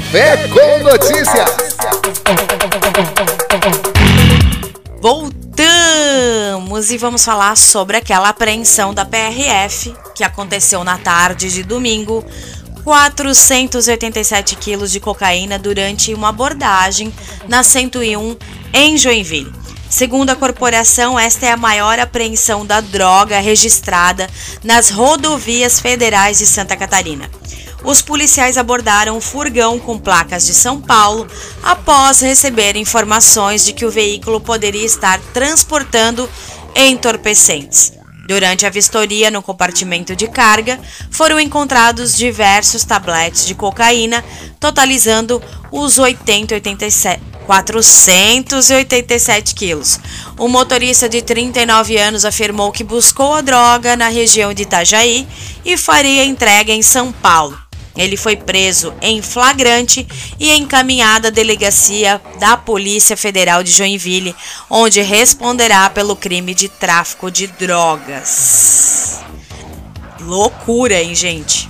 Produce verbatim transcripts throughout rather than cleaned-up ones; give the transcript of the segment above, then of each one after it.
Café com Notícias. Voltamos e vamos falar sobre aquela apreensão da P R F que aconteceu na tarde de domingo. quatrocentos e oitenta e sete quilos de cocaína durante uma abordagem na cento e um em Joinville. Segundo a corporação, esta é a maior apreensão da droga registrada nas rodovias federais de Santa Catarina. Os policiais abordaram um furgão com placas de São Paulo após receber informações de que o veículo poderia estar transportando entorpecentes. Durante a vistoria no compartimento de carga, foram encontrados diversos tabletes de cocaína, totalizando os oitenta, oitenta e sete, quatrocentos e oitenta e sete quilos. O motorista de trinta e nove anos afirmou que buscou a droga na região de Itajaí e faria entrega em São Paulo. Ele foi preso em flagrante e encaminhado à delegacia da Polícia Federal de Joinville, onde responderá pelo crime de tráfico de drogas. Loucura, hein, gente?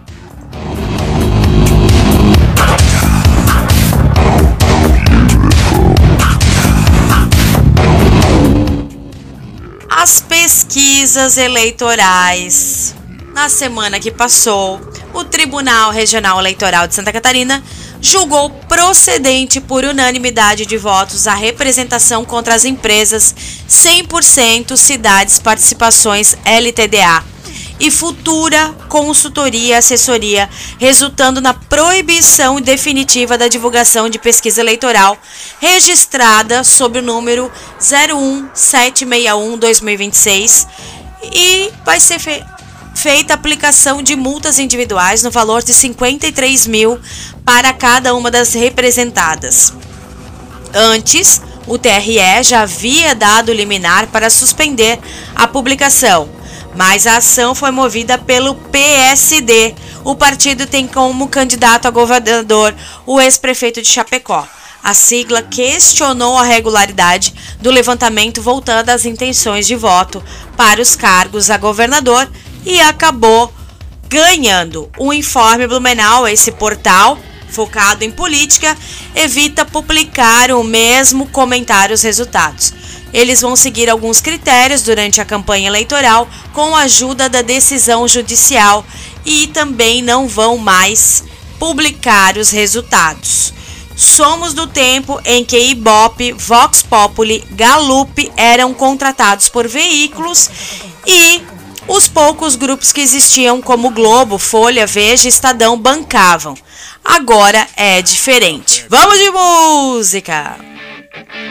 As pesquisas eleitorais. Na semana que passou, o Tribunal Regional Eleitoral de Santa Catarina julgou procedente por unanimidade de votos a representação contra as empresas cem por cento Cidades Participações L T D A e futura consultoria e assessoria, resultando na proibição definitiva da divulgação de pesquisa eleitoral registrada sob o número zero um sete seis um barra dois mil e vinte e seis e vai ser feita feita aplicação de multas individuais no valor de cinquenta e três mil para cada uma das representadas. Antes, o T R E já havia dado liminar para suspender a publicação, mas a ação foi movida pelo P S D. O partido tem como candidato a governador o ex-prefeito de Chapecó. A sigla questionou a regularidade do levantamento voltando às intenções de voto para os cargos a governador e acabou ganhando. O Informe Blumenau, esse portal focado em política, evita publicar o mesmo comentário os resultados. Eles vão seguir alguns critérios durante a campanha eleitoral com a ajuda da decisão judicial e também não vão mais publicar os resultados. Somos do tempo em que Ibope, Vox Populi, Gallup eram contratados por veículos e os poucos grupos que existiam, como Globo, Folha, Veja e Estadão, bancavam. Agora é diferente. Vamos de música!